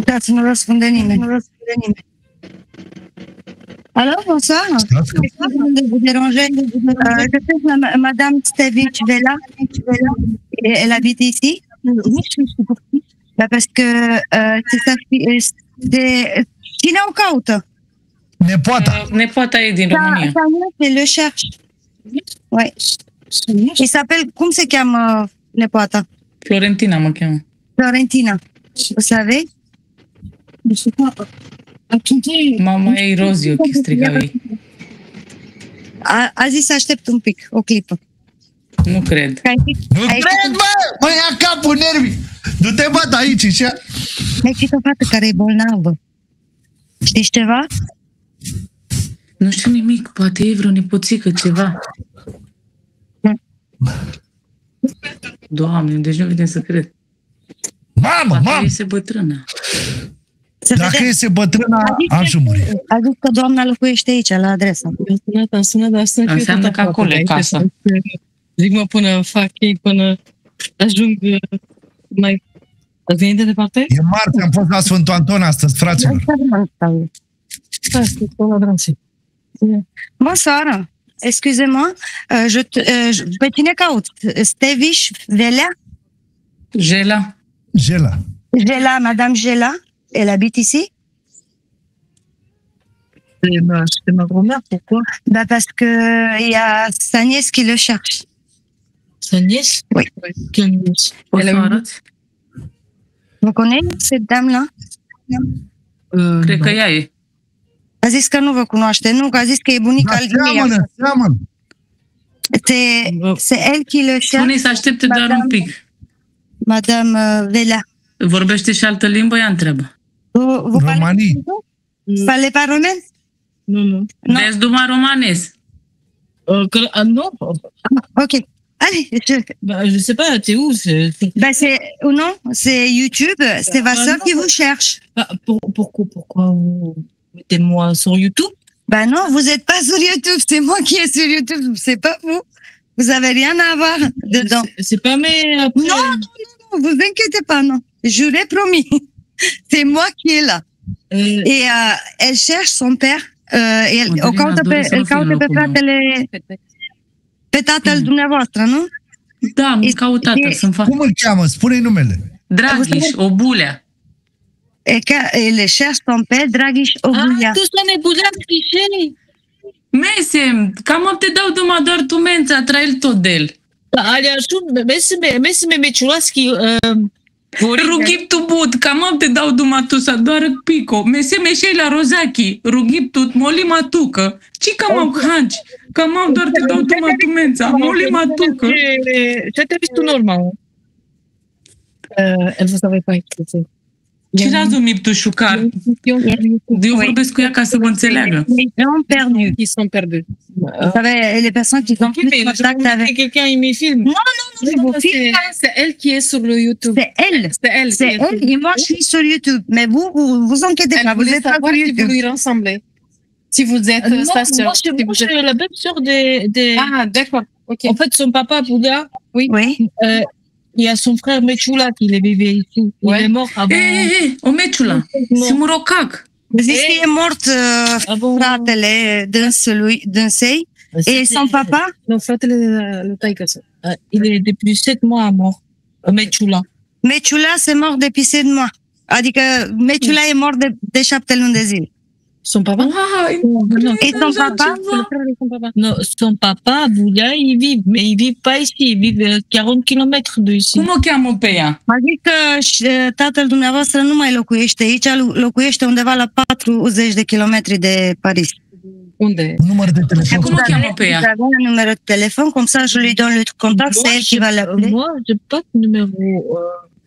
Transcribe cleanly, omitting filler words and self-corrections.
Uitați, nu răspunde nimeni. Alors, bonsoir. De vous déranger. Je suis Madame Stevich Vela. Et elle habite ici. Bah parce que c'est sa fille. Cine o caută? Nepoata. Nepoata e din România. Elle le cherche. Ouais. Il s'appelle, cum se cheamă nepoata? Florentina mă cheamă. Florentina. Vous savez? Mama ei rozi ochi, strigau ei. A zis să aștept un pic, o clipă. Nu cred. Nu cred, bă! Mă ia capul nervii! Du-te, bă, aici, așa. Ai citit o fată care e bolnavă. Știți ceva? Nu știu nimic, poate e vreo nepoțică, ceva. Doamne, deci nu vine să cred. Mamă! Poate iese bătrână. Dacă iese bătrână, aș muri. A zis că doamna locuiește aici, la adresa. Am sunat, dar sunat Înseamnă că acolo e casa. Zic, mă, până fac ei, până ajung mai... Ați venit de departe? E marți, am fost la Sfântul Anton astăzi, fraților. Bonsoir. Excusez-moi. Pe cine caut? Steviș Velea? Jela. Jela. Jela, Madame Jela. Elle habite ici? C'est ma grand-mère, pourquoi? Bah parce que il y a sa nièce qui le cherche. Sa nièce? Oui. Quelle nièce? Poți să o arăți? Vous connaissez cette dame-là? Cred că ea e. A zis că nu vă cunoaște, nu, că a zis că e bunica lui ea. Seamănă. C'est elle qui le cherche. Spune-i să aștepte doar un pic. Madame Velea. Vorbește și altă limbă? Ea întreabă. Vous Romanii. parlez pas romain? Non. Vezi duma romanez. Non. Ok. Allez, Je sais pas, t'es où? Bah c'est ou non, c'est YouTube, c'est ma soeur qui vous cherche. Pourquoi vous mettez-moi sur YouTube? Bah non, vous êtes pas sur YouTube, c'est moi qui est sur YouTube, c'est pas vous. Vous avez rien à voir dedans. C'est pas mes... Non, vous inquiétez pas, non. Je vous l'ai promis. C'est moi qui est là. Et elle cherche son père. Elle caută pe fratele, pe tatăl dumneavoastră, nu? Da, mi caut tatăl, sunt fan. Cum îl cheamă? Spune-i numele. Draghiș, Obulea. Elle cherche son père, Draghiș Obulea. Tu să ne buzea clișei. Mesem, cam te dau duma doar tu mența, trail tot del. Ali ashtu, me Meciulaschi... Rugip tu bud, cam te dau duma tu sa doar pico. Meseme și la Rozaki, rugip tu moli matucă. Ci cam hanci, cam doar te dau duma tu mența, moli matucă. Ce te vistu normal. Elle vous avait pas écouté. Ce razu mi tu șucar? Eu vorbesc cu ea ca să mă înțeleagă. Ils sont perdus. Vous savez, les personnes qui ont plus contact avec... Quelqu'un il me filme. Non, C'est elle qui est sur le YouTube. c'est elle, et moi je suis sur YouTube. Mais vous inquiétez pas, vous êtes pas sur Si YouTube. vous lui ressemblez. Si vous êtes sa sœur. Moi, je suis la même sœur de... Ah, d'accord. Ok. En fait, son papa, Bouddha, oui. Il y a son frère Meciula qui vivait ici. Il est mort avant. O Meciula, Simurocac. Zis că e mort fratele dânsei. Et son papa? Non, fratele le taică-său. Il est depuis 7 mois mort. Meciula. Meciula se mort depuis 7 mois. Adică Meciula e mort de 7 luni de zile. Son papa? Et son papa? Non, son papa, Boulia, il vit, mais il vit pas ici, il vit 40 km de ici. Cum o cheamă pe ea? A zis că tatăl dumneavoastră nu mai locuiește aici, locuiește undeva la 40 de kilometri de Paris. Unde? Număr de telefon. Cum o cheamă pe ea? Un numéro de téléphone, comme ça je lui donne le contact, c'est elle qui va l'appeler. Moi, j'ai pas de numéro.